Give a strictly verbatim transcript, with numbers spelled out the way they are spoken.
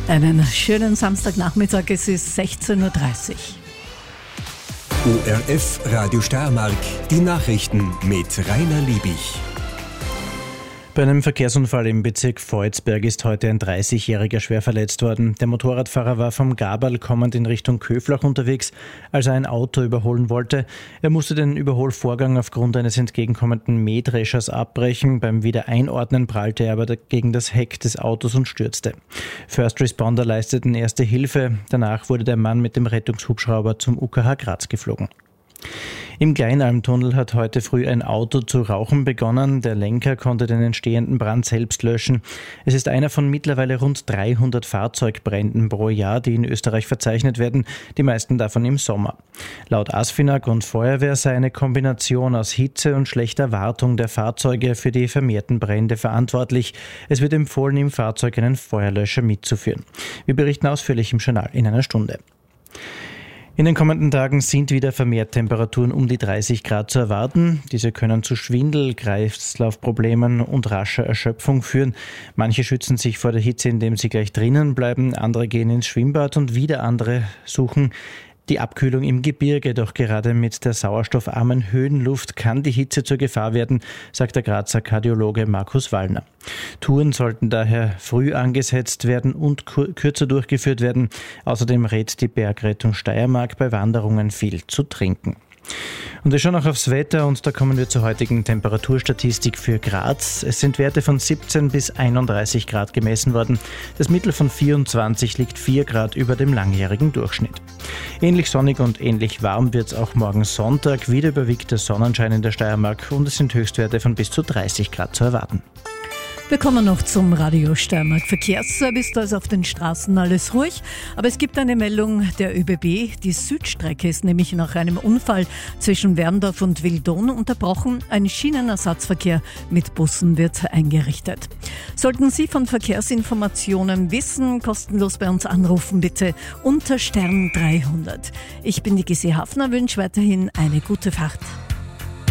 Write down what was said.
Einen schönen Samstagnachmittag, es ist sechzehn Uhr dreißig. O R F Radio Steiermark, die Nachrichten mit Rainer Liebig. Bei einem Verkehrsunfall im Bezirk Volzberg ist heute ein dreißigjähriger schwer verletzt worden. Der Motorradfahrer war vom Gaberl kommend in Richtung Köflach unterwegs, als er ein Auto überholen wollte. Er musste den Überholvorgang aufgrund eines entgegenkommenden Mähdreschers abbrechen. Beim Wiedereinordnen prallte er aber gegen das Heck des Autos und stürzte. First Responder leisteten erste Hilfe. Danach wurde der Mann mit dem Rettungshubschrauber zum U K H Graz geflogen. Im Kleinalmtunnel hat heute früh ein Auto zu rauchen begonnen. Der Lenker konnte den entstehenden Brand selbst löschen. Es ist einer von mittlerweile rund dreihundert Fahrzeugbränden pro Jahr, die in Österreich verzeichnet werden, die meisten davon im Sommer. Laut ASFINAG und Feuerwehr sei eine Kombination aus Hitze und schlechter Wartung der Fahrzeuge für die vermehrten Brände verantwortlich. Es wird empfohlen, im Fahrzeug einen Feuerlöscher mitzuführen. Wir berichten ausführlich im Journal in einer Stunde. In den kommenden Tagen sind wieder vermehrt Temperaturen um die dreißig Grad zu erwarten. Diese können zu Schwindel, Kreislaufproblemen und rascher Erschöpfung führen. Manche schützen sich vor der Hitze, indem sie gleich drinnen bleiben. Andere gehen ins Schwimmbad und wieder andere suchen die Abkühlung im Gebirge. Doch gerade mit der sauerstoffarmen Höhenluft kann die Hitze zur Gefahr werden, sagt der Grazer Kardiologe Markus Wallner. Touren sollten daher früh angesetzt werden und kürzer durchgeführt werden. Außerdem rät die Bergrettung Steiermark bei Wanderungen viel zu trinken. Und wir schauen auch aufs Wetter und da kommen wir zur heutigen Temperaturstatistik für Graz. Es sind Werte von siebzehn bis einunddreißig Grad gemessen worden. Das Mittel von vierundzwanzig liegt vier Grad über dem langjährigen Durchschnitt. Ähnlich sonnig und ähnlich warm wird es auch morgen Sonntag. Wieder überwiegt der Sonnenschein in der Steiermark und es sind Höchstwerte von bis zu dreißig Grad zu erwarten. Wir kommen noch zum Radio Steiermark Verkehrsservice. Da ist auf den Straßen alles ruhig. Aber es gibt eine Meldung der ÖBB. Die Südstrecke ist nämlich nach einem Unfall zwischen Werndorf und Wildon unterbrochen. Ein Schienenersatzverkehr mit Bussen wird eingerichtet. Sollten Sie von Verkehrsinformationen wissen, kostenlos bei uns anrufen bitte unter Stern dreihundert. Ich bin die Gissi Hafner, wünsche weiterhin eine gute Fahrt.